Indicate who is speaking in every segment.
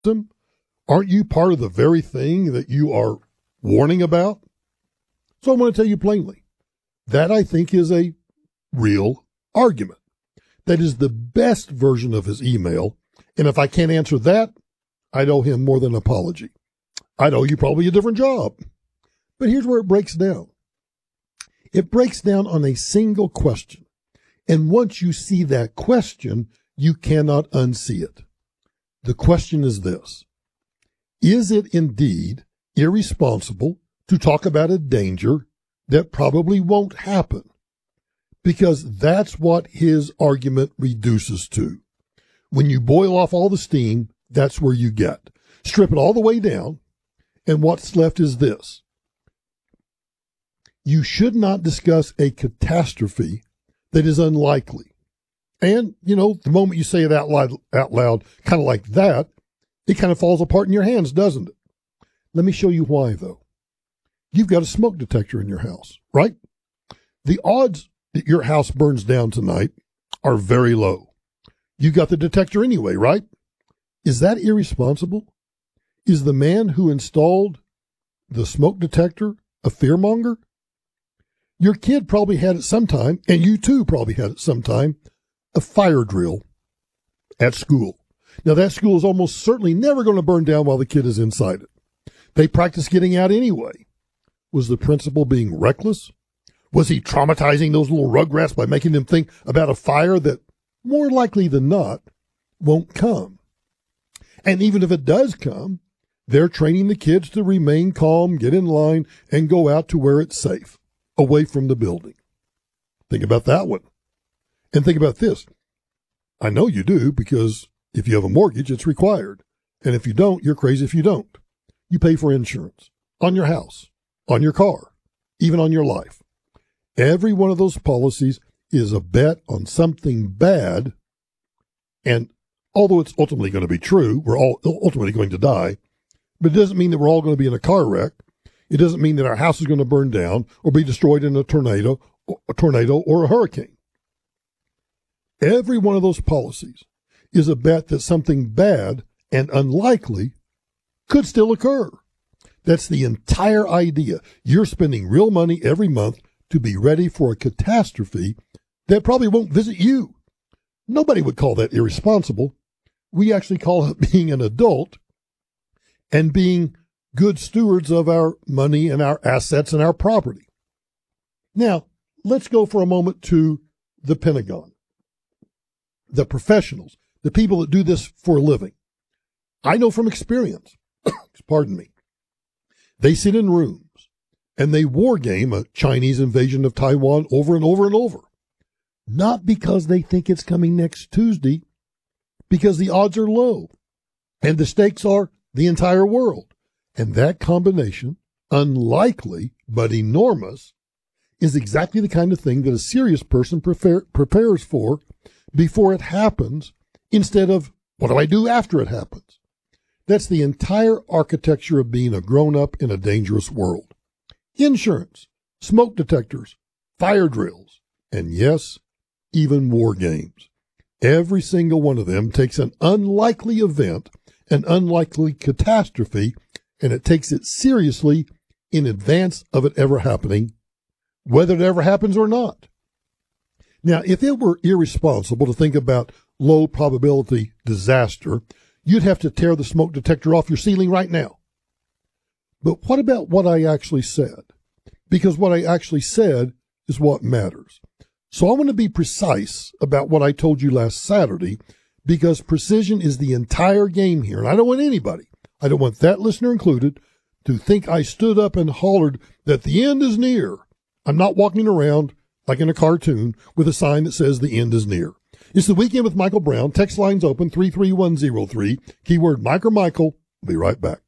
Speaker 1: them? Aren't you part of the very thing that you are warning about? So I want to tell you plainly, that I think is a real argument. That is the best version of his email. And if I can't answer that, I'd owe him more than an apology. I'd owe you probably a different job. But here's where it breaks down. It breaks down on a single question. And once you see that question, you cannot unsee it. The question is this: is it indeed irresponsible to talk about a danger that probably won't happen? Because that's what his argument reduces to. When you boil off all the steam, that's where you get. Strip it all the way down, and what's left is this: you should not discuss a catastrophe that is unlikely. And, the moment you say it out loud, kind of like that, it kind of falls apart in your hands, doesn't it? Let me show you why, though. You've got a smoke detector in your house, right? The odds that your house burns down tonight are very low. You got the detector anyway, right? Is that irresponsible? Is the man who installed the smoke detector a fearmonger? Your kid probably had it sometime, and you too probably had it sometime, a fire drill at school. Now, that school is almost certainly never going to burn down while the kid is inside it. They practice getting out anyway. Was the principal being reckless? Was he traumatizing those little rugrats by making them think about a fire that, more likely than not, won't come? And even if it does come, they're training the kids to remain calm, get in line, and go out to where it's safe, away from the building. Think about that one. And think about this. I know you do, because if you have a mortgage, it's required. And if you don't, you're crazy if you don't. You pay for insurance on your house, on your car, even on your life. Every one of those policies is a bet on something bad. And although it's ultimately going to be true, we're all ultimately going to die, but it doesn't mean that we're all going to be in a car wreck. It doesn't mean that our house is going to burn down or be destroyed in a tornado or a hurricane. Every one of those policies is a bet that something bad and unlikely could still occur. That's the entire idea. You're spending real money every month to be ready for a catastrophe that probably won't visit you. Nobody would call that irresponsible. We actually call it being an adult and being good stewards of our money and our assets and our property. Now, let's go for a moment to the Pentagon. The professionals, the people that do this for a living. I know from experience, pardon me, they sit in rooms and they war game a Chinese invasion of Taiwan over and over and over. Not because they think it's coming next Tuesday, because the odds are low and the stakes are the entire world. And that combination, unlikely but enormous, is exactly the kind of thing that a serious person prepares for before it happens, instead of, what do I do after it happens? That's the entire architecture of being a grown-up in a dangerous world. Insurance, smoke detectors, fire drills, and yes, even war games. Every single one of them takes an unlikely event, an unlikely catastrophe, and it takes it seriously in advance of it ever happening, whether it ever happens or not. Now, if it were irresponsible to think about low probability disaster, you'd have to tear the smoke detector off your ceiling right now. But what about what I actually said? Because what I actually said is what matters. So I want to be precise about what I told you last Saturday, because precision is the entire game here. And I don't want anybody, I don't want that listener included, to think I stood up and hollered that the end is near. I'm not walking around like in a cartoon with a sign that says the end is near. It's the Weekend with Michael Brown. Text lines open 33103. Keyword Mike or Michael. We'll be right back.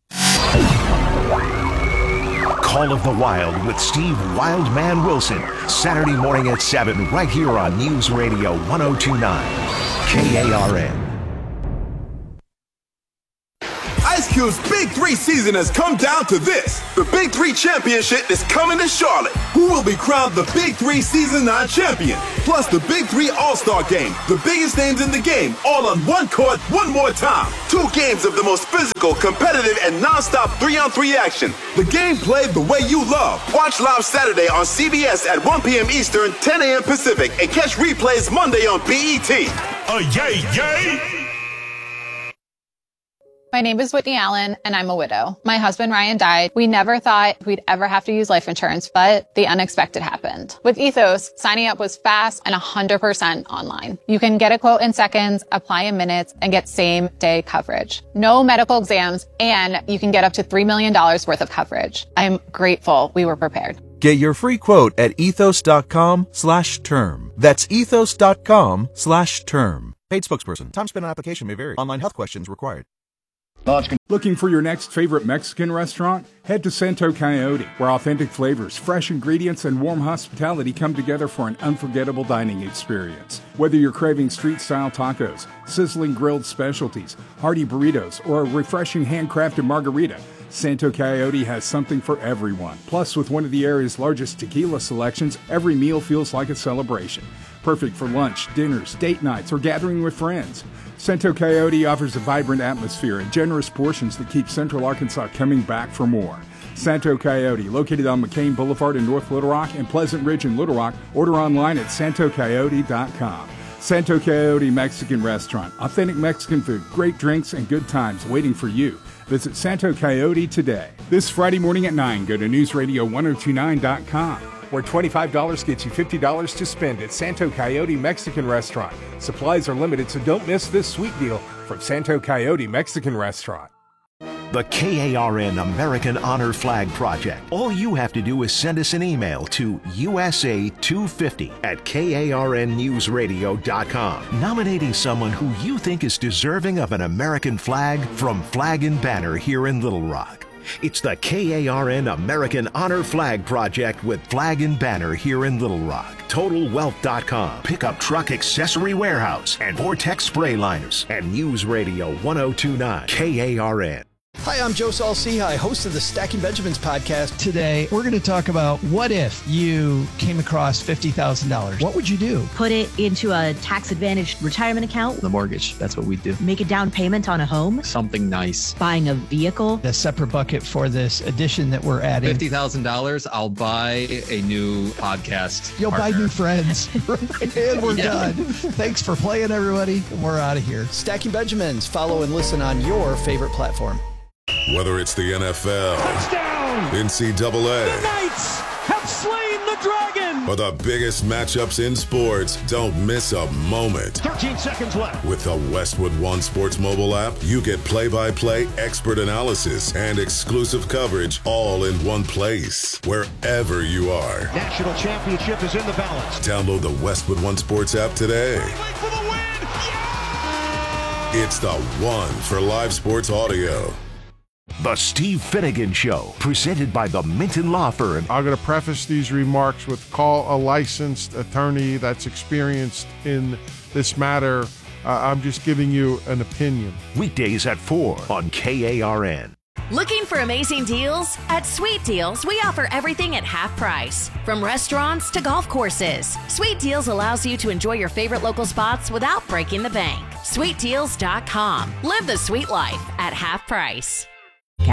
Speaker 2: Call of the Wild with Steve Wildman Wilson. Saturday morning at 7 right here on News Radio 1029 KARN.
Speaker 3: Ice BBQ's Big 3 season has come down to this. The Big 3 Championship is coming to Charlotte. Who will be crowned the Big 3 Season 9 champion? Plus the Big 3 All-Star Game. The biggest names in the game, all on one court, one more time. 2 games of the most physical, competitive, and non-stop 3-on-3 action. The game played the way you love. Watch live Saturday on CBS at 1 p.m. Eastern, 10 a.m. Pacific, and catch replays Monday on BET.
Speaker 2: Yay!
Speaker 4: My name is Whitney Allen, and I'm a widow. My husband, Ryan, died. We never thought we'd ever have to use life insurance, but the unexpected happened. With Ethos, signing up was fast and 100% online. You can get a quote in seconds, apply in minutes, and get same-day coverage. No medical exams, and you can get up to $3 million worth of coverage. I'm grateful we were prepared.
Speaker 5: Get your free quote at ethos.com/term. That's ethos.com/term. Paid spokesperson. Time spent on application may vary. Online health questions required.
Speaker 6: Looking for your next favorite Mexican restaurant? Head to Santo Coyote, where authentic flavors, fresh ingredients, and warm hospitality come together for an unforgettable dining experience. Whether you're craving street-style tacos, sizzling grilled specialties, hearty burritos, or a refreshing handcrafted margarita, Santo Coyote has something for everyone. Plus, with one of the area's largest tequila selections, every meal feels like a celebration. Perfect for lunch, dinners, date nights, or gathering with friends. Santo Coyote offers a vibrant atmosphere and generous portions that keep Central Arkansas coming back for more. Santo Coyote, located on McCain Boulevard in North Little Rock and Pleasant Ridge in Little Rock. Order online at santocoyote.com. Santo Coyote Mexican Restaurant. Authentic Mexican food, great drinks, and good times waiting for you. Visit Santo Coyote today. This Friday morning at 9, go to newsradio1029.com. where $25 gets you $50 to spend at Santo Coyote Mexican Restaurant. Supplies are limited, so don't miss this sweet deal from Santo Coyote Mexican Restaurant.
Speaker 2: The KARN American Honor Flag Project. All you have to do is send us an email to USA250@KARNnewsradio.com, nominating someone who you think is deserving of an American flag from Flag and Banner here in Little Rock. It's the KARN American Honor Flag Project with Flag and Banner here in Little Rock. TotalWealth.com, Pickup Truck Accessory Warehouse, and Vortex Spray Liners, and News Radio 1029 KARN.
Speaker 7: Hi, I'm Joe Saul-Sehy, host of the Stacking Benjamins podcast.
Speaker 8: Today, we're going to talk about what if you came across $50,000? What would you do?
Speaker 9: Put it into a tax-advantaged retirement account.
Speaker 10: The mortgage, that's what we do.
Speaker 9: Make a down payment on a home.
Speaker 10: Something nice.
Speaker 9: Buying a vehicle.
Speaker 8: A separate bucket for this addition that we're adding.
Speaker 10: $50,000, I'll buy a new podcast
Speaker 8: You'll
Speaker 10: partner.
Speaker 8: buy new friends. And we're done. Thanks for playing, everybody. We're out of here.
Speaker 7: Stacking Benjamins. Follow and listen on your favorite platform.
Speaker 11: Whether it's the NFL,
Speaker 12: touchdown,
Speaker 11: NCAA,
Speaker 12: the Knights have slain the dragon,
Speaker 11: or the biggest matchups in sports, don't miss a moment.
Speaker 12: 13 seconds left.
Speaker 11: With the Westwood One Sports mobile app, you get play-by-play, expert analysis, and exclusive coverage all in one place, wherever you are.
Speaker 12: National championship is in the balance.
Speaker 11: Download the Westwood One Sports app today.
Speaker 12: For the win. Yeah!
Speaker 11: It's the one for live sports audio.
Speaker 2: The Steve Finnegan Show, presented by the Minton Law Firm.
Speaker 13: I'm going to preface these remarks with call a licensed attorney that's experienced in this matter. I'm just giving you an opinion.
Speaker 2: Weekdays at 4 on KARN.
Speaker 14: Looking for amazing deals? At Sweet Deals, we offer everything at half price. From restaurants to golf courses, Sweet Deals allows you to enjoy your favorite local spots without breaking the bank. SweetDeals.com. Live the sweet life at half price.